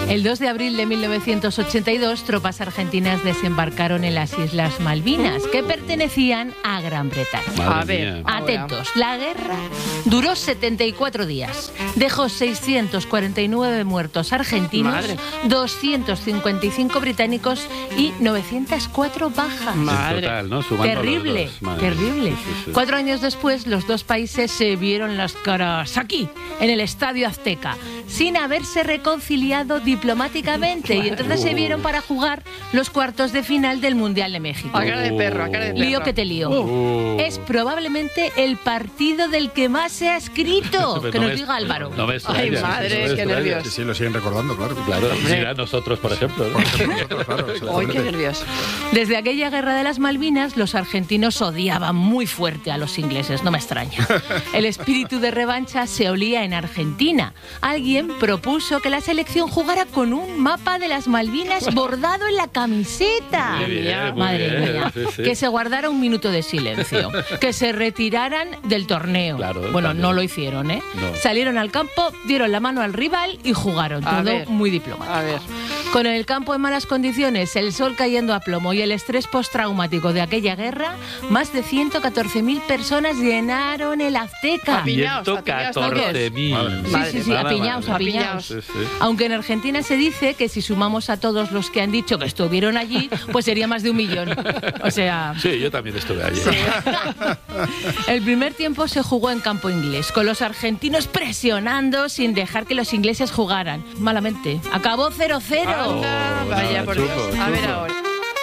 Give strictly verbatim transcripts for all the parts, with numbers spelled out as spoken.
El dos de abril de mil novecientos ochenta y dos, tropas argentinas desembarcaron en las Islas Malvinas, que pertenecían a Gran Bretaña. Madre a ver, mía. Atentos, la guerra duró setenta y cuatro días. Dejó seiscientos cuarenta y nueve muertos argentinos, Madre. doscientos cincuenta y cinco británicos y novecientas cuatro bajas. Madre. Total, ¿no? Terrible, terrible. Sí, sí, sí. Cuatro años después, los dos países se vieron las caras aquí, en el Estadio Azteca, sin haberse reconciliado diplomáticamente, y entonces se vieron para jugar los cuartos de final del Mundial de México. A cara de perro, a cara de perro. Lío que te lío. Uh. Es probablemente el partido del que más se ha escrito. Pero que no nos me- diga Álvaro. No me extraña, Ay, no madre, me qué extraña. nervios. Sí, sí, lo siguen recordando, claro. Claro, mira, nosotros, por ejemplo. ¿no? Por ejemplo, nosotros, claro, Uy, exactamente. qué nervios. Desde aquella guerra de las Malvinas, los argentinos odiaban muy fuerte a los ingleses, no me extraña. El espíritu de revancha se olía en Argentina. Alguien propuso que la selección jugara con un mapa de las Malvinas bordado en la camiseta. Muy bien, muy Madre bien, mía. sí, sí. Que se guardara un minuto de silencio. Que se retiraran del torneo. Claro, bueno, también. no lo hicieron, ¿eh? No. Salieron al campo, dieron la mano al rival y jugaron. A Todo ver. muy diplomático. A ver. Con el campo en malas condiciones, el sol cayendo a plomo y el estrés postraumático de aquella guerra, más de ciento catorce mil personas llenaron el Azteca. Apiñaos, ciento apiñaos, catorce mil. Madre mía. Sí, sí, sí, Nada apiñaos, más. apiñaos. Sí, sí. Aunque en Argentina se dice que si sumamos a todos los que han dicho que estuvieron allí, pues sería más de un millón. O sea, Sí, yo también estuve allí. el primer tiempo se jugó en campo inglés, con los argentinos presionando sin dejar que los ingleses jugaran. Malamente. Acabó cero cero. Anda, vaya, nada, por chupo, Dios. A ver chupo. ahora.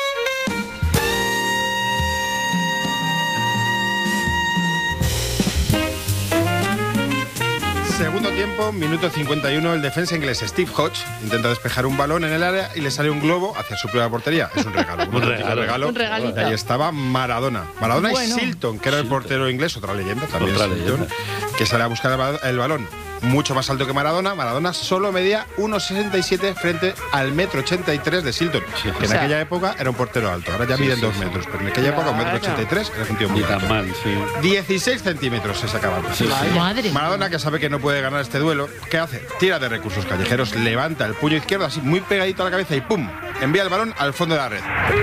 Segundo tiempo, minuto cincuenta y uno, el defensa inglés Steve Hodge intenta despejar un balón en el área y le sale un globo hacia su propia portería. Es un regalo. Un regalo. Un regalito. Y ahí estaba Maradona. Maradona Bueno. y Silton, que era el portero inglés, otra leyenda también. Otra Silton, leyenda. que sale a buscar el ba- el balón. Mucho más alto que Maradona. Maradona solo medía uno sesenta y siete frente al metro ochenta y tres de Silton, que en O sea, aquella época era un portero alto. Ahora ya Sí, miden sí, dos sí. metros, pero en aquella época un metro Claro. ochenta y tres era un tío muy Ni tan alto. mal, sí. dieciséis centímetros se sacaba. Sí, sí. Madre. Maradona, que sabe que no puede ganar este duelo, ¿qué hace? Tira de recursos callejeros, levanta el puño izquierdo así muy pegadito a la cabeza y ¡pum! Envía el balón al fondo de la red.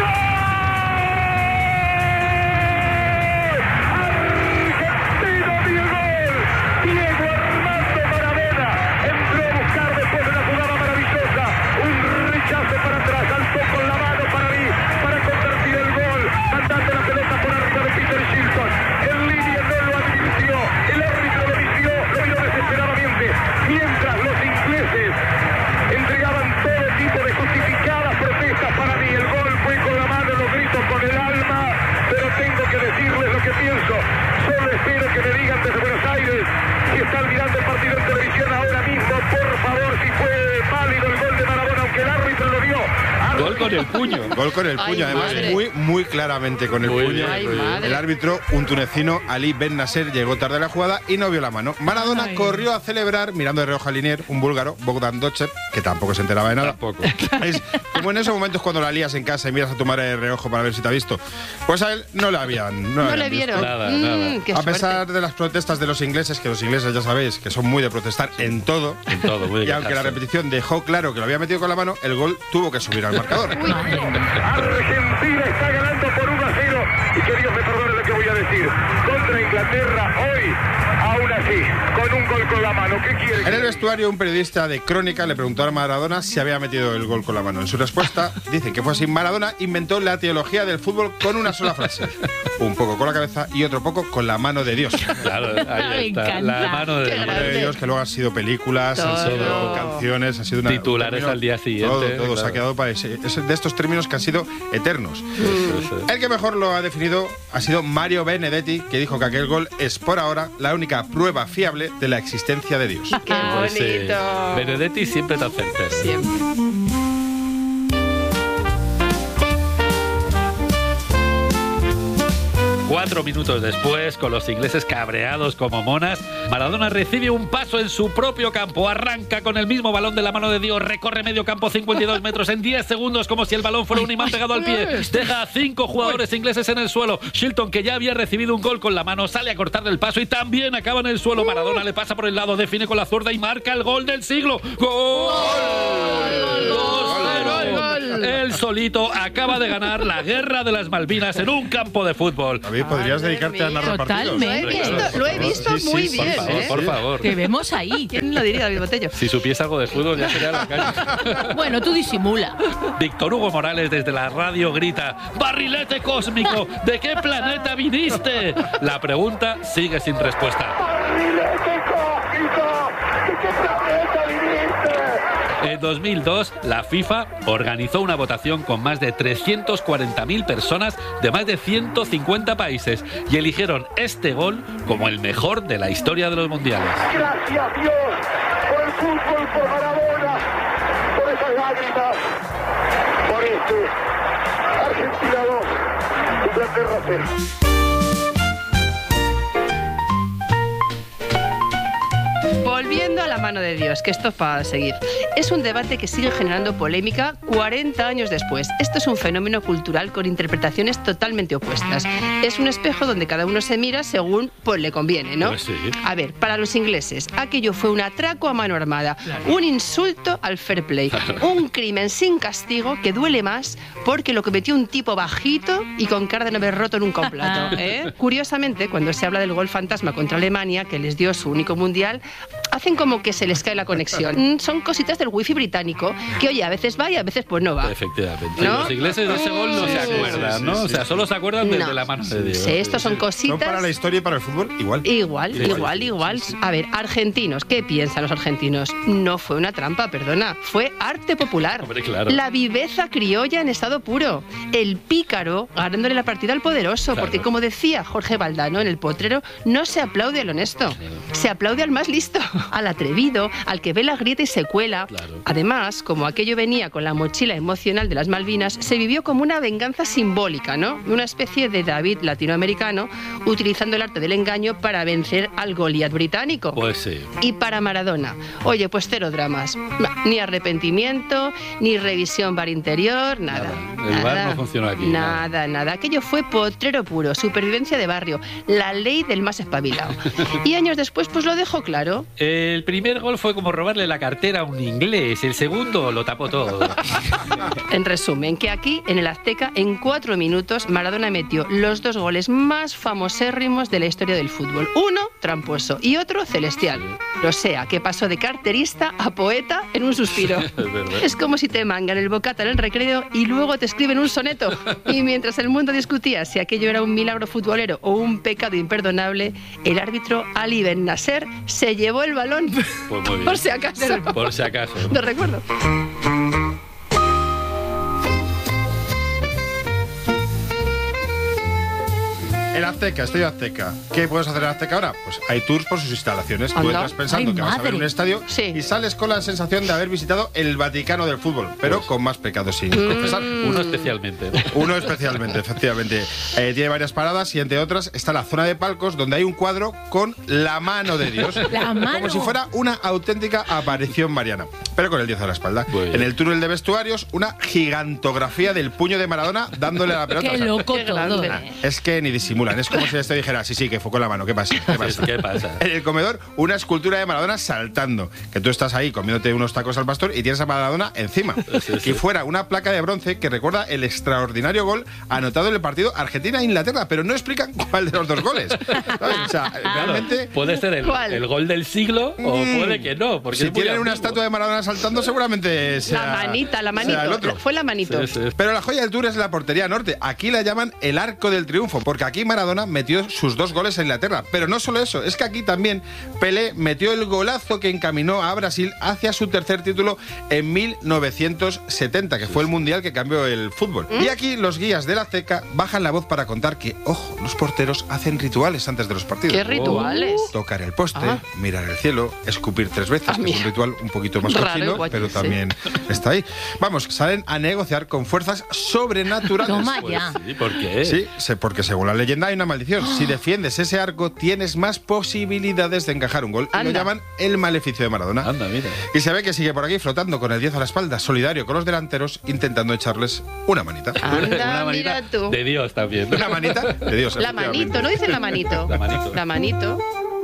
Diego Armando Maradona entró a buscar después de una jugada maravillosa un rechazo para atrás, saltó con la mano para mí, para convertir el gol, mandando la pelota por arriba de Peter Shilton. En línea no lo advirtió, el árbitro lo visió, lo vio desesperadamente, mientras los ingleses entregaban todo tipo de justificadas protestas para mí. El gol fue con la mano, lo grito con el alma, pero tengo que decirles lo que pienso. Solo espero que me digan desde Buenos Aires si están mirando el partido en televisión ahora mismo, por favor, si fue válido el gol de Maradona, aunque el árbitro lo vio. Gol con el puño. Gol con el Ay, puño, además madre. muy muy claramente con el Muy puño. bien, Ay, muy bien. madre. El árbitro, un tunecino, Ali Ben Nasser, llegó tarde a la jugada y no vio la mano. Maradona Ay. corrió a celebrar, mirando de reojo a Linier, un búlgaro, Bogdan Dochev, que tampoco se enteraba de nada. Tampoco. Es como en esos momentos cuando la lías en casa y miras a tu madre de reojo para ver si te ha visto. Pues a él no le habían. No, No habían le visto. vieron. Nada, Mm, nada. qué A suerte. pesar de las protestas de los ingleses, que los ingleses ya sabéis que son muy de protestar en todo, En todo, muy de y aunque la quejarse. repetición dejó claro que lo había metido con la mano, el gol tuvo que subir al marcador. Argentina está ganando por uno a cero y que Dios me perdone lo que voy a decir. Contra Inglaterra hoy, aún así, con un gol con la mano. ¿Qué quiere? En el vestuario, un periodista de Crónica le preguntó a Maradona si había metido el gol con la mano. En su respuesta, dicen que fue así. Maradona inventó la teología del fútbol con una sola frase. Un poco con la cabeza y otro poco con la mano de Dios. Claro, Me ahí está. encanta. La mano de Qué La mano de grande. Dios, que luego han sido películas, han Todo. sido canciones, ha sido una, Titulares un término- al día siguiente, Todo, todo se claro. ha quedado para ese, es de estos términos que han sido eternos. Sí, sí. El que mejor lo ha definido ha sido Mario Benedetti, que dijo que aquel gol es por ahora la única prueba fiable de la existencia de Dios. Qué Pues, eh, bonito. Benedetti siempre tan certero. Siempre. Cuatro minutos después, con los ingleses cabreados como monas, Maradona recibe un paso en su propio campo, arranca con el mismo balón de la mano de Dios, recorre medio campo cincuenta y dos metros en diez segundos como si el balón fuera un imán pegado al pie, deja a cinco jugadores ingleses en el suelo. Shilton, que ya había recibido un gol con la mano, sale a cortarle el paso y también acaba en el suelo. Maradona le pasa por el lado, define con la zurda y marca el gol del siglo. ¡Gol! dos cero. Él solito acaba de ganar la guerra de las Malvinas en un campo de fútbol. David, podrías Madre dedicarte a mía. narrar partidos. Lo he visto, lo he visto Sí, sí, muy sí, bien, Por favor, ¿eh? por favor. Te vemos ahí. ¿Quién lo diría, David Botello? Si supiese algo de fútbol ya sería la calle. Bueno, tú disimula. Víctor Hugo Morales desde la radio grita: ¡Barrilete cósmico! ¿De qué planeta viniste? La pregunta sigue sin respuesta. ¡Barrilete cósmico! ¿De qué planeta viniste? En dos mil dos, la FIFA organizó una votación con más de trescientas cuarenta mil personas de más de ciento cincuenta países y eligieron este gol como el mejor de la historia de los mundiales. Gracias, Dios, por el fútbol, por Maradona, por esas lágrimas, por este Argentina dos, Inglaterra cero. Volviendo a la mano de Dios, que esto es para seguir. Es un debate que sigue generando polémica cuarenta años después. Esto es un fenómeno cultural con interpretaciones totalmente opuestas. Es un espejo donde cada uno se mira según pues le conviene, ¿no? Pues sí. A ver, para los ingleses, aquello fue un atraco a mano armada, un insulto al fair play, un crimen sin castigo que duele más porque lo cometió un tipo bajito y con cara de no haber roto nunca un plato, ¿eh? Curiosamente, cuando se habla del gol fantasma contra Alemania, que les dio su único mundial, hacen como que se les cae la conexión. Son cositas del wifi británico que, oye, a veces va y a veces pues no va. Efectivamente. ¿No? Los ingleses de ese gol no Sí, se sí, acuerdan, sí, ¿no? sí, O sea, sí. solo se acuerdan de, No. de la mano de Dios. Sí, estos son Son cositas. para la historia y para el fútbol igual. Igual, Sí, igual, sí, igual. sí, sí. A ver, argentinos, ¿qué piensan los argentinos? No fue una trampa, perdona, fue arte popular. Hombre, claro. La viveza criolla en estado puro. El pícaro ganándole la partida al poderoso, Claro. porque como decía Jorge Valdano en El Potrero, no se aplaude al honesto, se aplaude al más listo, al atrevido, al que ve la grieta y se cuela. Claro. Además, como aquello venía con la mochila emocional de las Malvinas, se vivió como una venganza simbólica, ¿no? Una especie de David latinoamericano utilizando el arte del engaño para vencer al Goliat británico. Pues sí. Y para Maradona, oye, pues cero dramas. Ni arrepentimiento, ni revisión bar interior, nada. Nada. El bar no funcionó aquí, Nada, nada. nada. Aquello fue potrero puro, supervivencia de barrio, la ley del más espabilado. Y años después, pues lo dejó claro. El primer gol fue como robarle la cartera a un inglés. El segundo lo tapó todo. En resumen, que aquí, en el Azteca, en cuatro minutos, Maradona metió los dos goles más famosérrimos de la historia del fútbol. Uno, tramposo, y otro, celestial. O sea, que pasó de carterista a poeta en un suspiro. Es verdad. Es como si te mangan el bocata en el recreo y luego te escriben un soneto. Y mientras el mundo discutía si aquello era un milagro futbolero o un pecado imperdonable, el árbitro Ali Ben Nasser se llevó el balón. Pues muy bien. Por si acaso. Por si acaso. Lo recuerdo. El Azteca, Estadio Azteca. ¿Qué puedes hacer en el Azteca ahora? Pues hay tours por sus instalaciones. Tú Anda. entras pensando Ay, que vas a ver madre. un estadio Sí. y sales con la sensación de haber visitado el Vaticano del fútbol, pero Pues- con más pecados sin Mm. confesar. Uno especialmente. Uno especialmente, efectivamente. Eh, tiene varias paradas y entre otras está la zona de palcos donde hay un cuadro con la mano de Dios. La mano. Como si fuera una auténtica aparición mariana, pero con el Dios a la espalda. Muy bien. En el túnel de vestuarios, una gigantografía del puño de Maradona dándole a la pelota. Qué O sea, loco Qué todo. grande. ¿eh? es que ni disimulan. Es como si esto dijera, sí, sí, que fue con la mano. ¿Qué pasa? ¿Qué pasa? ¿Qué pasa? En el comedor, una escultura de Maradona saltando. Que tú estás ahí comiéndote unos tacos al pastor y tienes a Maradona encima. Sí, sí. Y fuera una placa de bronce que recuerda el extraordinario gol anotado en el partido Argentina-Inglaterra, pero no explican cuál de los dos goles. ¿Sabes? O sea, realmente... Puede ser el, ¿Cuál? el gol del siglo o Mm. puede que no. Porque Si es muy tienen una ambiguo. estatua de Maradona saltando, seguramente sea... La manita, la sea manito. el otro. Fue la manito. Sí, sí. Pero la joya del Tour es la portería norte. Aquí la llaman el Arco del Triunfo, porque aquí Maradona metió sus dos goles en Inglaterra. Pero no solo eso, es que aquí también Pelé metió el golazo que encaminó a Brasil hacia su tercer título en mil novecientos setenta, que fue el mundial que cambió el fútbol. Y aquí los guías de la Azteca bajan la voz para contar que, ojo, los porteros hacen rituales antes de los partidos. ¿Qué rituales? Tocar el poste, Ah. mirar el cielo, escupir tres veces, Ah, que es un mira. ritual un poquito más Raro. Claro, chino, igual, pero sí. también está ahí. Vamos, salen a negociar con fuerzas sobrenaturales. Toma Pues ya. sí, ¿por qué? Sí, se- porque según la leyenda hay una maldición. Si defiendes ese arco, tienes más posibilidades de encajar un gol. Y lo Anda. llaman el maleficio de Maradona. Anda, mira. Y se ve que sigue por aquí flotando con el diez a la espalda, solidario con los delanteros, intentando echarles una manita. Anda, Una manita mira tú. de Dios también. Una manita de Dios. La efectivamente. manito, ¿no dicen la manito? La manito. La manito.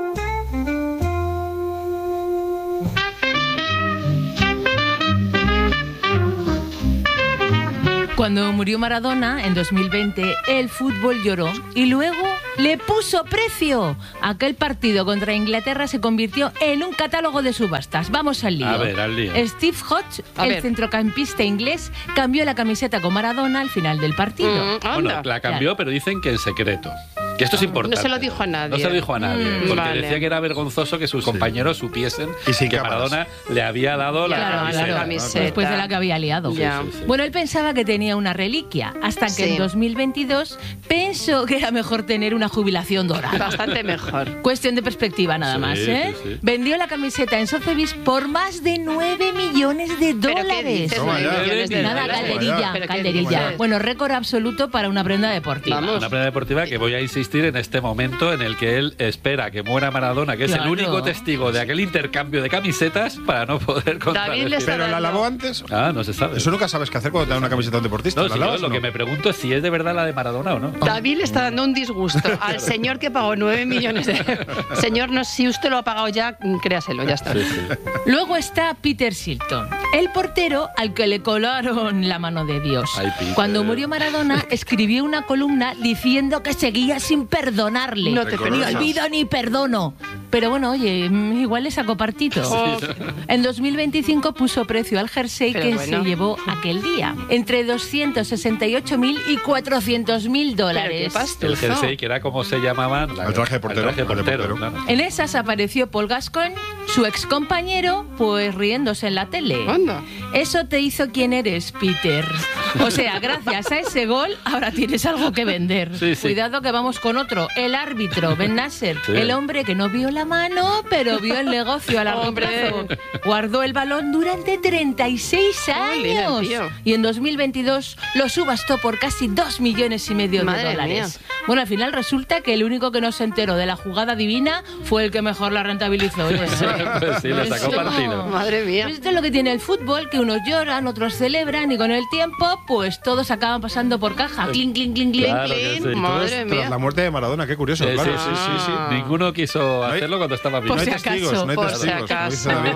Cuando murió Maradona en dos mil veinte, el fútbol lloró y luego le puso precio. Aquel partido contra Inglaterra se convirtió en un catálogo de subastas. Vamos al lío. A ver, al lío. Steve Hodge, A el ver. centrocampista inglés, cambió la camiseta con Maradona al final del partido. Mm, Bueno, anda. la cambió, pero dicen que en secreto. Que esto es importante. No se lo dijo a nadie. No se lo dijo a nadie. Mm, porque vale. decía que era vergonzoso que sus compañeros supiesen Y sin que cámaras. Maradona le había dado la Claro, camiseta. la camiseta. Después de la que había liado. Ya. Sí, sí, sí. Bueno, él pensaba que tenía una reliquia, hasta que Sí. en dos mil veintidós pensó que era mejor tener una jubilación dorada. Bastante mejor. Cuestión de perspectiva nada Sí, más, ¿eh? sí, sí. Vendió la camiseta en Sotheby's por más de nueve millones de ¿Pero qué dólares. dices? Toma nueve ya. millones de Nada, dólares? calderilla, ¿Pero qué calderilla. dices? Bueno, récord absoluto para una prenda deportiva. Vamos. Una prenda deportiva que voy a insistir en este momento en el que él espera que muera Maradona, que es Claro. el único testigo de aquel intercambio de camisetas para no poder contradecir. le está Pero la dando- lavó antes. Ah, no se sabe. Eso nunca sabes qué hacer cuando te dan una camiseta de un deportista. No, ¿La si yo lavas lo o que no? me pregunto es si es de verdad la de Maradona o no. David le está dando un disgusto al señor que pagó nueve millones de euros. Señor, no, si usted lo ha pagado ya, créaselo, ya está. Sí, sí. Luego está Peter Shilton, el portero al que le colaron la mano de Dios. Ay, Peter. Cuando murió Maradona, escribió una columna diciendo que seguía sin perdonarle. No te ni perdonas. olvido ni perdono. Pero bueno, oye, mm, igual le sacó partito. Oh. En dos mil veinticinco puso precio al jersey Pero que bueno. se llevó aquel día. Entre doscientos sesenta y ocho mil y cuatrocientos mil dólares. qué pastuzo. El jersey, que era como se llamaban. la- El traje de portero, El traje de el de portero, portero. claro. En esas apareció Paul Gascoigne, su ex compañero, pues riéndose en la tele. Anda. Eso te hizo quien eres, Peter. O sea, gracias a ese gol, ahora tienes algo que vender. Sí, sí. Cuidado que vamos con otro, el árbitro, Ben Nasser, Sí. el hombre que no vio la mano, pero vio el negocio a largo Hombre. plazo. Guardó el balón durante treinta y seis Jolín, el años. tío. Y en dos mil veintidós lo subastó por casi dos millones y medio Madre de dólares. mía. Bueno, al final resulta que el único que no se enteró de la jugada divina fue el que mejor la rentabilizó. Oye. Pues sí, le sacó Esto- partido. Madre mía. Pues esto es lo que tiene el fútbol, que unos lloran, otros celebran y con el tiempo, pues todos acaban pasando por caja. Clink, clink, clink, clink. Claro que Clean, sí. madre Tras mía. la muerte de Maradona, qué curioso, Sí, claro. sí, sí, sí, sí. Ah. Ninguno quiso hay- hacerlo cuando estaba vivo. Por No hay si acaso, testigos, no hay por testigos, si como dice acaso. David.